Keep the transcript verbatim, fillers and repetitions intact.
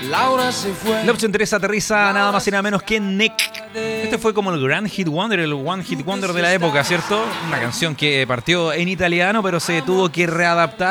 Laura se fue. La opción tres aterriza nada más y nada menos que Nick. Este fue como el Grand Hit Wonder, el One Hit Wonder de la época, ¿cierto? Una canción que partió en italiano, pero se tuvo que readaptar